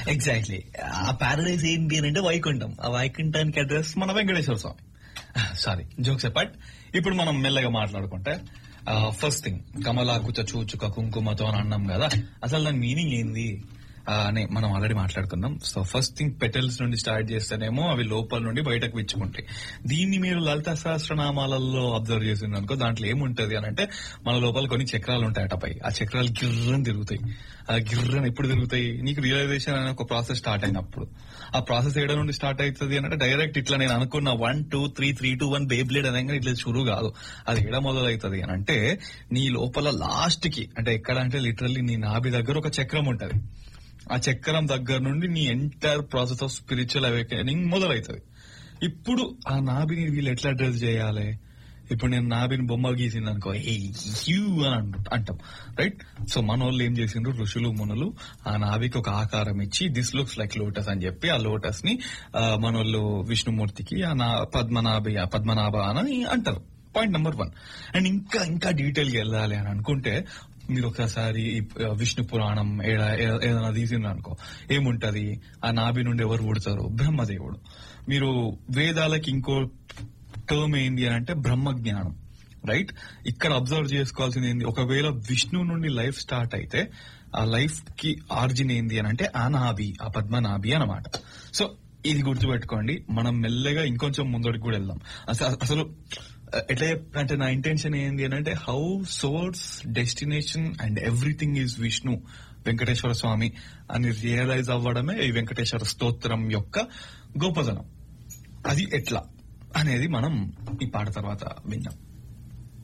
Exactly. ఆ Paradise ఏంటి అని అంటే వైకుంఠం. ఆ వైకుంఠానికి అడ్రస్ మన వెంకటేశ్వర స్వామి. Sorry, jokes apart. ఇప్పుడు మనం మెల్లగా మాట్లాడుకుంటే ఫస్ట్ థింగ్, కమలాకుచ చూచుక కుంకుమతో అని అన్నాం కదా, అసలు దాని మీనింగ్ ఏంది అని మనం ఆల్రెడీ మాట్లాడుకున్నాం. సో ఫస్ట్ థింగ్, పెటల్స్ నుండి స్టార్ట్ చేస్తేనేమో అవి లోపల నుండి బయటకు విచ్చుకుంటాయి. దీన్ని మీరు లలిత సహస్రనామాలలో అబ్జర్వ్ చేసింది అనుకో, దాంట్లో ఏముంటది అని అంటే మన లోపల కొన్ని చక్రాలు ఉంటాయట పై. ఆ చక్రాలు గిర్రని తిరుగుతాయి. ఆ గిర్రని ఎప్పుడు తిరుగుతాయి? నీకు రియలైజేషన్ అనే ఒక ప్రాసెస్ స్టార్ట్ అయినప్పుడు. ఆ ప్రాసెస్ ఏడ నుండి స్టార్ట్ అవుతుంది అంటే డైరెక్ట్ ఇట్లా నేను అనుకున్న 1 2 3 3 2 1 బేబ్లేడ్ అనగా ఇట్లా షురు కాదు. అది ఏడ మొదలవుతుంది అని అంటే నీ లోపల లాస్ట్ కి, అంటే ఎక్కడ అంటే లిటరల్లీ నీ నాభి దగ్గర ఒక చక్రం ఉంటది. ఆ చక్రం దగ్గర నుండి నీ entire process of spiritual awakening మొదలవుతుంది. ఇప్పుడు ఆ నాభిని వీళ్ళు ఎట్లా అడ్రస్ చేయాలి? ఇప్పుడు నేను నాభిని బొమ్మ గీసింది అనుకో, హ్యూ అని అంటాం, రైట్? సో మన వాళ్ళు ఏం చేసిండ్రు, ఋషులు మునులు ఆ నాభికి ఒక ఆకారం ఇచ్చి దిస్ లుక్స్ లైక్ లోటస్ అని చెప్పి ఆ లోటస్ ని మన వాళ్ళు విష్ణుమూర్తికి పద్మనాభ అని అంటారు. Point number 1. అండ్ ఇంకా డీటెయిల్ గా వెళ్ళాలి అని అనుకుంటే మీరు ఒకసారి విష్ణు పురాణం ఏదైనా తీసింది అనుకో, ఏముంటది? ఆ నాభి నుండి ఎవరు పుడతారు? బ్రహ్మదేవుడు. మీరు వేదాలకి ఇంకో టర్మ్ ఏంది అని అంటే బ్రహ్మజ్ఞానం, రైట్? ఇక్కడ అబ్జర్వ్ చేసుకోవాల్సింది ఏంది, ఒకవేళ విష్ణు నుండి లైఫ్ స్టార్ట్ అయితే ఆ లైఫ్ కి ఆరిజిన్ ఏంది అని అంటే ఆ నాభి, ఆ పద్మనాభి అన్నమాట. సో ఇది గుర్తుపెట్టుకోండి. మనం మెల్లగా ఇంకొంచెం ముందడికి కూడా వెళ్దాం. అసలు ఎట్లా అంటే నా ఇంటెన్షన్ ఏంది అని అంటే how source, destination and everything is Vishnu, Venkateswara స్వామి అని రియలైజ్ అవ్వడమే ఈ వెంకటేశ్వర స్తోత్రం యొక్క గొప్పతనం. అది ఎట్లా అనేది మనం ఈ పాట తర్వాత విన్నాం.